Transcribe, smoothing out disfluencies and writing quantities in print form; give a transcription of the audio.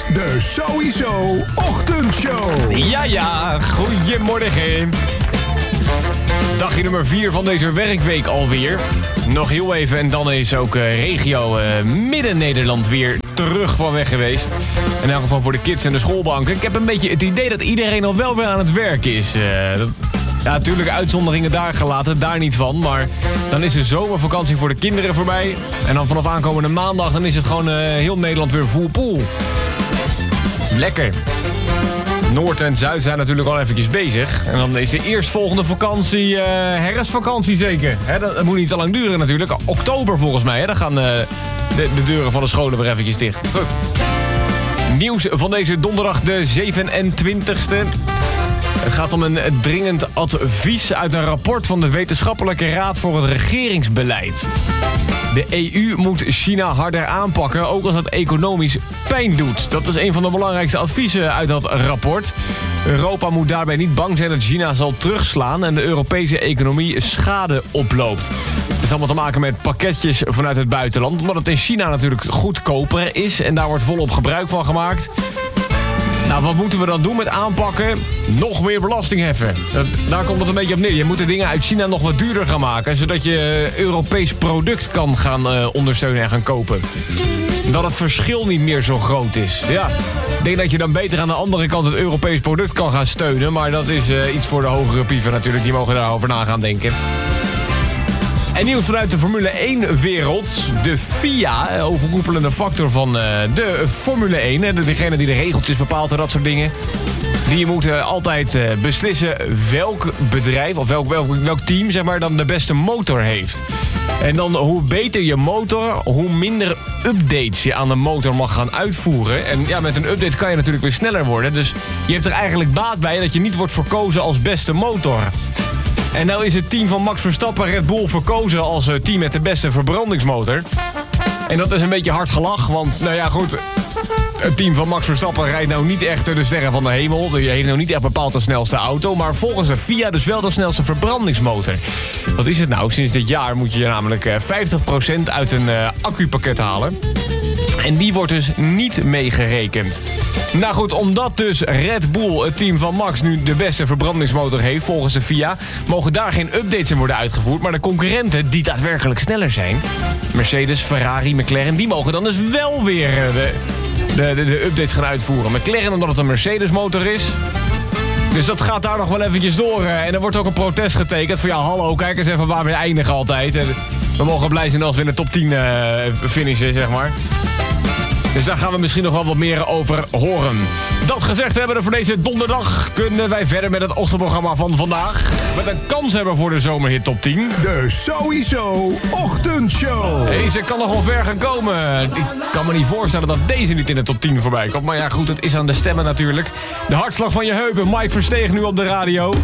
de Sowieso Ochtendshow. Ja, goedemorgen. Dagje nummer 4 van deze werkweek alweer. Nog heel even en dan is ook regio Midden-Nederland weer terug van weg geweest. In elk geval voor de kids en de schoolbanken. Ik heb een beetje het idee dat iedereen al wel weer aan het werk is. Ja, natuurlijk uitzonderingen daar gelaten, daar niet van. Maar dan is de zomervakantie voor de kinderen voorbij. En dan vanaf aankomende maandag dan is het gewoon heel Nederland weer full pool. Lekker. Noord en Zuid zijn natuurlijk al eventjes bezig. En dan is de eerstvolgende vakantie herfstvakantie zeker. Dat moet niet te lang duren natuurlijk. Oktober volgens mij, dan gaan de deuren van de scholen weer eventjes dicht. Goed. Nieuws van deze donderdag de 27e. Het gaat om een dringend advies uit een rapport van de Wetenschappelijke Raad voor het Regeringsbeleid. De EU moet China harder aanpakken, ook als dat economisch pijn doet. Dat is een van de belangrijkste adviezen uit dat rapport. Europa moet daarbij niet bang zijn dat China zal terugslaan en de Europese economie schade oploopt. Het heeft allemaal te maken met pakketjes vanuit het buitenland, omdat het in China natuurlijk goedkoper is en daar wordt volop gebruik van gemaakt. Nou, wat moeten we dan doen met aanpakken? Nog meer belasting heffen. Daar komt het een beetje op neer. Je moet de dingen uit China nog wat duurder gaan maken, zodat je Europees product kan gaan ondersteunen en gaan kopen. Dat het verschil niet meer zo groot is. Ja, ik denk dat je dan beter aan de andere kant het Europees product kan gaan steunen. Maar dat is iets voor de hogere pieven natuurlijk. Die mogen daarover na gaan denken. En nieuws vanuit de Formule 1-wereld. De FIA, overkoepelende factor van de Formule 1. Degene die de regeltjes bepaalt en dat soort dingen. Die moeten altijd beslissen welk bedrijf of welk team zeg maar, dan de beste motor heeft. En dan hoe beter je motor, hoe minder updates je aan de motor mag gaan uitvoeren. En ja, met een update kan je natuurlijk weer sneller worden. Dus je hebt er eigenlijk baat bij dat je niet wordt verkozen als beste motor. En nou is het team van Max Verstappen Red Bull verkozen als team met de beste verbrandingsmotor. En dat is een beetje hard gelach, want nou ja goed, het team van Max Verstappen rijdt nou niet echt de sterren van de hemel. Je heeft nou niet echt bepaald de snelste auto, maar volgens de FIA dus wel de snelste verbrandingsmotor. Wat is het nou? Sinds dit jaar moet je namelijk 50% uit een accupakket halen. En die wordt dus niet meegerekend. Nou goed, omdat dus Red Bull, het team van Max, nu de beste verbrandingsmotor heeft volgens de FIA, mogen daar geen updates in worden uitgevoerd. Maar de concurrenten die daadwerkelijk sneller zijn, Mercedes, Ferrari, McLaren, die mogen dan dus wel weer de updates gaan uitvoeren. McLaren omdat het een Mercedes motor is. Dus dat gaat daar nog wel eventjes door. En er wordt ook een protest getekend van ja, hallo, kijk eens even waar we eindigen altijd. We mogen blij zijn als we in de top 10 finishen, zeg maar. Dus daar gaan we misschien nog wel wat meer over horen. Dat gezegd hebben we voor deze donderdag kunnen wij verder met het ochtendprogramma van vandaag. Met een kans hebben voor de zomerhit top 10. De Sowieso Ochtendshow. Deze kan nog wel ver gaan komen. Ik kan me niet voorstellen dat deze niet in de top 10 voorbij komt. Maar ja goed, het is aan de stemmen natuurlijk. De hartslag van je heupen. Mike Versteeg nu op de radio.